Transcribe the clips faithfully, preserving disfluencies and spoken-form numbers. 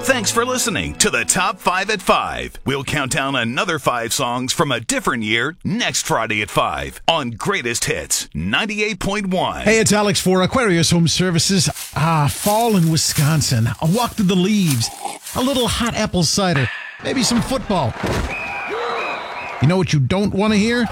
Thanks for listening to the Top five at five. We'll count down another five songs from a different year next Friday at five on Greatest Hits ninety-eight point one. Hey, it's Alex for Aquarius Home Services. Ah, fall in Wisconsin. A walk through the leaves. A little hot apple cider. Maybe some football. You know what you don't want to hear?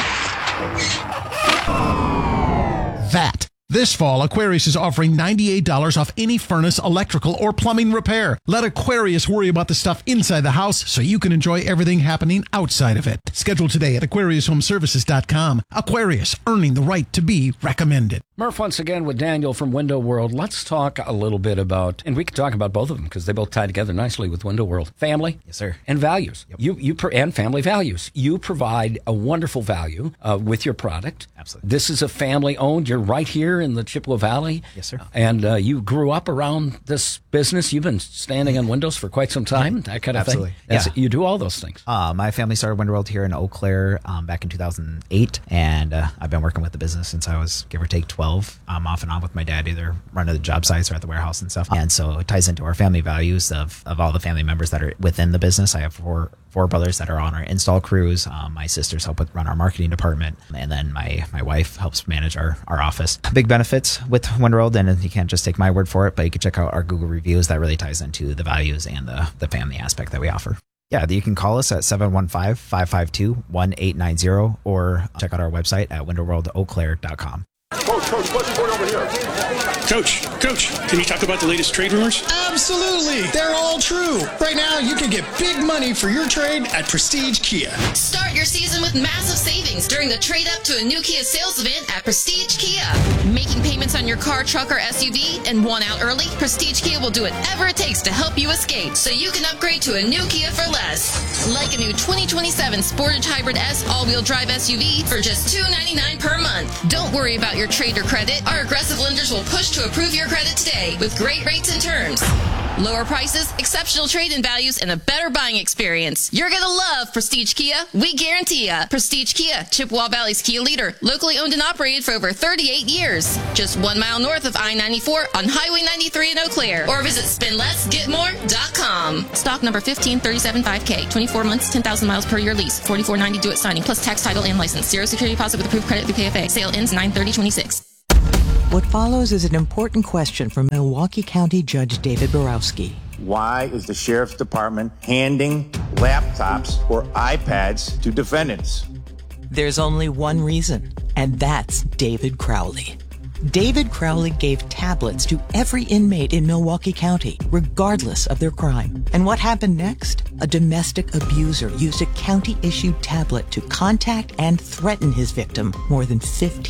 That. This fall, Aquarius is offering ninety-eight dollars off any furnace, electrical, or plumbing repair. Let Aquarius worry about the stuff inside the house so you can enjoy everything happening outside of it. Schedule today at aquarius home services dot com. Aquarius, earning the right to be recommended. Murph, once again with Daniel from Window World. Let's talk a little bit about, and we can talk about both of them because they both tie together nicely with Window World. Family. Yes, sir. And values. Yep. You, you, pro- and family values. You provide a wonderful value uh, with your product. Absolutely. This is a family owned. You're right here in the Chippewa Valley. Yes, sir. And uh, you grew up around this business. You've been standing on windows for quite some time, that kind of Absolutely. thing. That's, Yeah. You do all those things. Uh, my family started Window World here in Eau Claire um, back in two thousand eight, and uh, I've been working with the business since I was, give or take, twelve, um, off and on with my dad, either running the job sites or at the warehouse and stuff. And so it ties into our family values of, of all the family members that are within the business. I have four four brothers that are on our install crews. Um, my sisters help with run our marketing department, and then my my wife helps manage our, our office. Big benefits with Window World, and you can't just take my word for it, but you can check out our Google reviews. That really ties into the values and the, the family aspect that we offer. Yeah, you can call us at seven one five, five five two, one eight nine zero or check out our website at window world eau claire dot com. Coach, coach, what's going over here? Coach, coach, can you talk about the latest trade rumors? Absolutely. They're all true. Right now, you can get big money for your trade at Prestige Kia. Start your season with massive savings during the trade up to a new Kia sales event at Prestige Kia. Making payments on your car, truck, or S U V and want out early? Prestige Kia will do whatever it takes to help you escape so you can upgrade to a new Kia for less. Like a new twenty twenty-seven Sportage Hybrid S all-wheel drive S U V for just two hundred ninety-nine dollars per month. Don't worry about your trade or credit. Our aggressive lenders will push to approve your credit today with great rates and terms. Lower prices, exceptional trade-in values, and a better buying experience. You're going to love Prestige Kia. We guarantee ya. Prestige Kia, Chippewa Valley's Kia leader. Locally owned and operated for over thirty-eight years. Just one mile north of I ninety-four on Highway ninety-three in Eau Claire. Or visit spend less get more dot com. Stock number fifteen thirty-seven five K. twenty-four months, ten thousand miles per year lease. forty-four ninety due at signing. Plus tax, title, and license. Zero security deposit with approved credit through K F A. Sale ends nine thirty twenty-six. What follows is an important question from Milwaukee County Judge David Borowski. Why is the Sheriff's Department handing laptops or iPads to defendants? There's only one reason, and that's David Crowley. David Crowley gave tablets to every inmate in Milwaukee County, regardless of their crime. And what happened next? A domestic abuser used a county-issued tablet to contact and threaten his victim more than fifteen